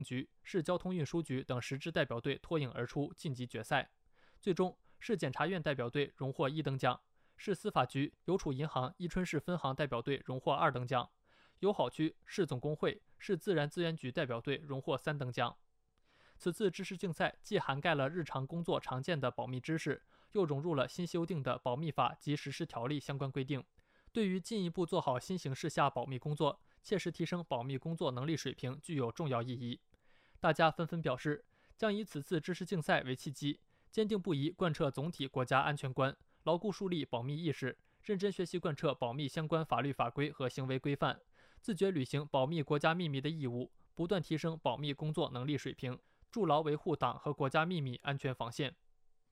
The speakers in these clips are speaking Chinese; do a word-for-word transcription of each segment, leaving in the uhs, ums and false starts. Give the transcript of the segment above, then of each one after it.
局、市交通运输局等十支代表队脱颖而出，晋级决赛。最终，市检察院代表队荣获一等奖，市司法局、邮储银行伊春市分行代表队荣获二等奖，友好区、市总工会、市自然资源局代表队荣获三等奖。此次知识竞赛既涵盖了日常工作常见的保密知识，又融入了新修订的保密法及实施条例相关规定，对于进一步做好新形势下保密工作，切实提升保密工作能力水平具有重要意义。大家纷纷表示，将以此次知识竞赛为契机，坚定不移贯彻总体国家安全观，牢固树立保密意识，认真学习贯彻保密相关法律法规和行为规范，自觉履行保密国家秘密的义务，不断提升保密工作能力水平，筑牢维护党和国家秘密安全防线。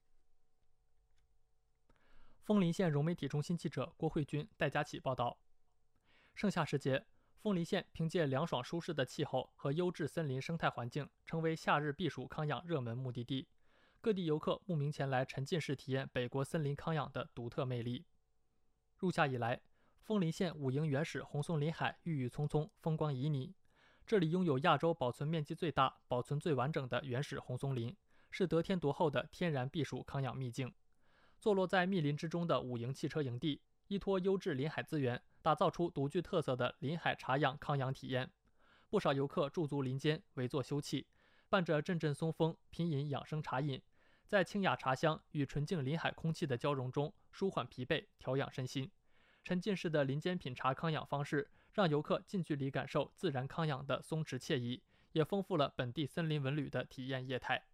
枫林县融媒体中心记者郭慧君、戴佳琪报道。盛夏时节，枫林县凭借凉爽舒适的气候和优质森林生态环境，成为夏日避暑康养热门目的地。各地游客慕名前来沉浸式体验北国森林康养的独特魅力。入夏以来，枫林县五营原始红松林海郁郁葱葱，风光旖旎。这里拥有亚洲保存面积最大、保存最完整的原始红松林，是得天独厚的天然避暑康养秘境。坐落在密林之中的五营汽车营地，依托优质林海资源，打造出独具特色的林海茶养康养体验。不少游客驻足林间，围坐休憩，伴着阵阵松风，品饮养生茶饮，在清雅茶香与纯净林海空气的交融中，舒缓疲惫，调养身心。沉浸式的林间品茶康养方式，让游客近距离感受自然康养的松弛惬意，也丰富了本地森林文旅的体验业态。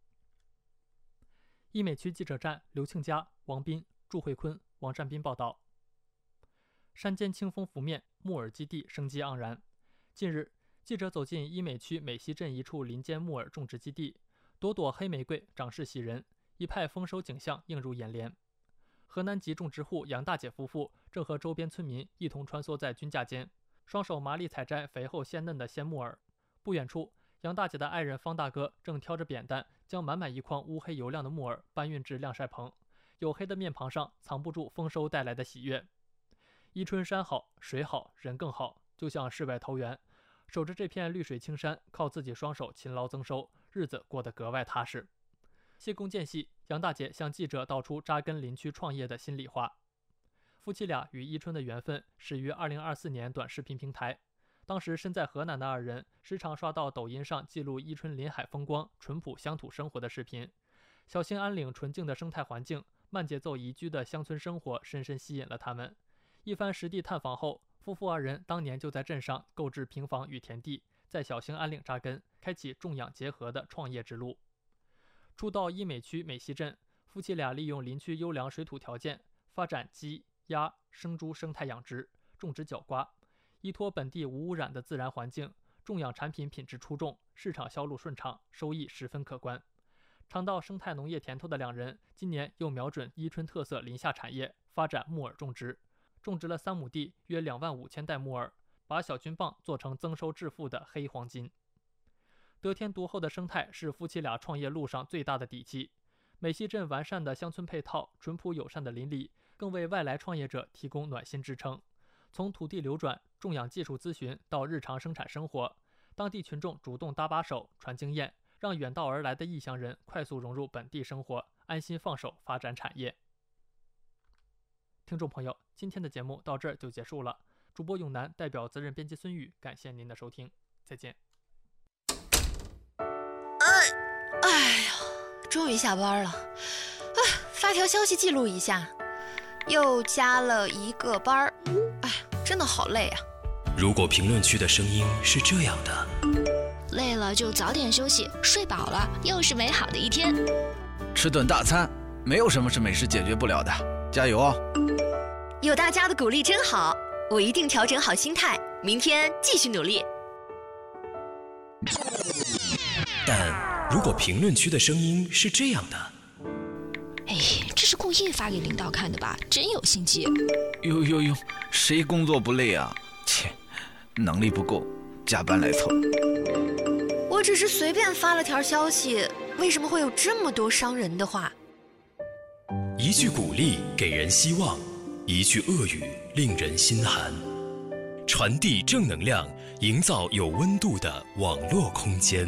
医美区记者站刘庆佳、王斌、祝慧坤、王占斌报道。山间清风拂面，木耳基地生机盎然。近日，记者走进医美区美溪镇一处林间木耳种植基地，朵朵黑玫瑰长势喜人，一派丰收景象映入眼帘。河南籍种植户杨大姐夫妇正和周边村民一同穿梭在菌架间，双手麻利采摘肥厚鲜嫩的鲜木耳。不远处，杨大姐的爱人方大哥正挑着扁担，将满满一筐乌黑油亮的木耳搬运至晾晒棚，黝黑的面庞上藏不住丰收带来的喜悦。伊春山好，水好，人更好，就像世外桃源。守着这片绿水青山，靠自己双手勤劳增收，日子过得格外踏实。谢公间隙，杨大姐向记者道出扎根林区创业的心里话。夫妻俩与伊春的缘分始于二零二四年短视频平台，当时身在河南的二人时常刷到抖音上记录伊春林海风光、淳朴乡土生活的视频。小兴安岭纯净的生态环境、慢节奏宜居的乡村生活深深吸引了他们。一番实地探访后，夫妇二人当年就在镇上购置平房与田地，在小兴安岭扎根，开启种养结合的创业之路。初到医美区美溪镇，夫妻俩利用林区优良水土条件，发展鸡、鸭、生猪生态养殖，种植角瓜，依托本地无污染的自然环境，种养产品品质出众，市场销路顺畅，收益十分可观。尝到生态农业甜头的两人，今年又瞄准伊春特色林下产业，发展木耳种植，种植了三亩地，约两万五千袋木耳，把小菌棒做成增收致富的黑黄金。得天独厚的生态是夫妻俩创业路上最大的底气。美溪镇完善的乡村配套、淳朴友善的邻里，更为外来创业者提供暖心支撑。从土地流转、种养技术咨询到日常生产生活，当地群众主动搭把手、传经验，让远道而来的异乡人快速融入本地生活，安心放手发展产业。听众朋友，今天的节目到这儿就结束了。主播永南代表责任编辑孙宇，感谢您的收听，再见。 哎呀，终于下班了，啊，发条消息记录一下，又加了一个班儿，哎，真的好累啊。 如果评论区的声音是这样的， 累了就早点休息，睡饱了又是美好的一天。 吃顿大餐，没有什么是美食解决不了的，加油哦！ 有大家的鼓励真好，我一定调整好心态，明天继续努力。 但如果评论区的声音是这样的， 哎，这是故意发给领导看的吧？真有心机。 呦呦呦，谁工作不累啊？切，能力不够，加班来凑。 我只是随便发了条消息，为什么会有这么多伤人的话？ 一句鼓励给人希望，一句恶语令人心寒。 传递正能量，营造有温度的网络空间。